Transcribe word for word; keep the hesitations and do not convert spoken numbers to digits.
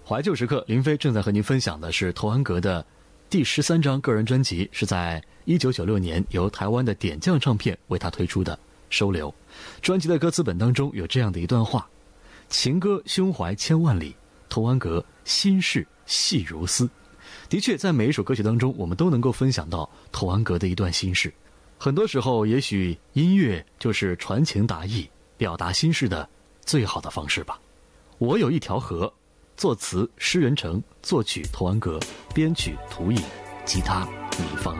怀旧时刻，林飞正在和您分享的是童安格的第十三张个人专辑，是在一九九六年由台湾的点将唱片为他推出的《收留》。专辑的歌词本当中有这样的一段话：情歌胸怀千万里，童安格心事细如丝。的确，在每一首歌曲当中，我们都能够分享到童安格的一段心事。很多时候，也许音乐就是传情达意、表达心事的最好的方式吧。我有一条河，作词施仁成，作曲童安格，编曲涂影，吉他李芳。